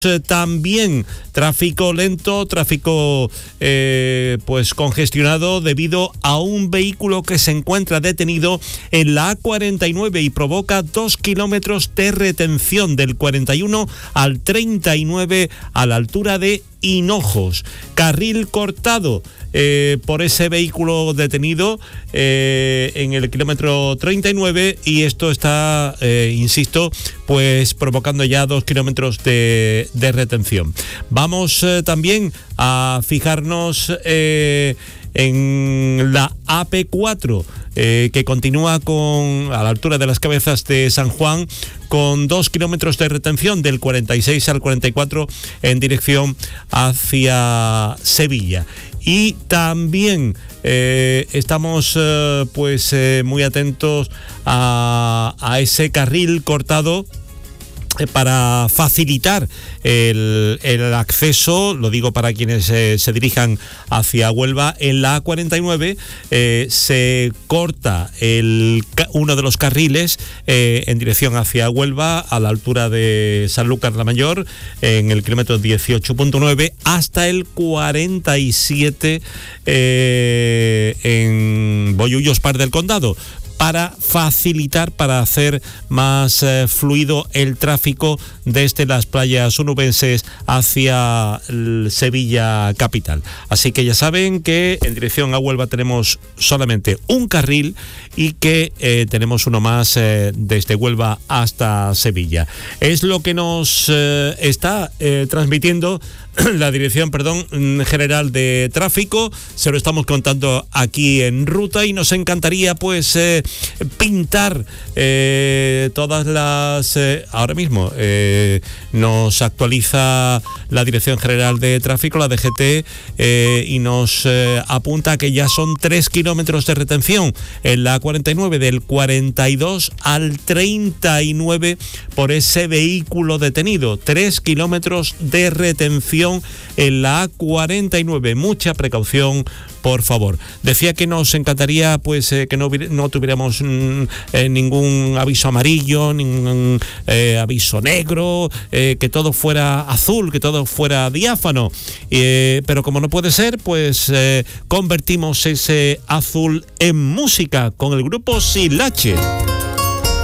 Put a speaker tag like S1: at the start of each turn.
S1: También tráfico lento, tráfico pues congestionado debido a un vehículo que se encuentra detenido en la A49 y provoca 2 kilómetros de retención del 41 al 39 a la altura de Hinojos. Carril cortado por ese vehículo detenido en el kilómetro 39 y esto está, insisto, pues provocando ya 2 kilómetros de retención. Vamos también a fijarnos en la AP4 que continúa a la altura de las Cabezas de San Juan con 2 kilómetros de retención del 46 al 44 en dirección hacia Sevilla. Y también estamos muy atentos a ese carril cortado para facilitar el acceso, lo digo para quienes se dirijan hacia Huelva. En la A49 se corta uno de los carriles en dirección hacia Huelva a la altura de Sanlúcar la Mayor, en el kilómetro 18.9 hasta el 47 en Bollullos Par del Condado, para facilitar, para hacer más fluido el tráfico desde las playas onubenses hacia Sevilla capital. Así que ya saben que en dirección a Huelva tenemos solamente un carril y que tenemos uno más desde Huelva hasta Sevilla. Es lo que nos está transmitiendo la Dirección General de Tráfico. Se lo estamos contando aquí en Ruta y nos encantaría pues pintar todas las... ahora mismo nos actualiza la Dirección General de Tráfico, la DGT, y nos apunta que ya son 3 kilómetros de retención en la A49 del 42 al 39 por ese vehículo detenido. 3 kilómetros de retención en la A49. Mucha precaución, por favor. Decía que nos encantaría pues que no tuviéramos ningún aviso amarillo, ningún aviso negro, que todo fuera azul, que todo fuera diáfano, pero como no puede ser, pues convertimos ese azul en música con el grupo Silache.